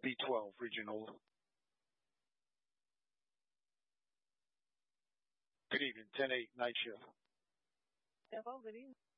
B12 Regional. Good evening, 10-8 night shift. Hello, good evening.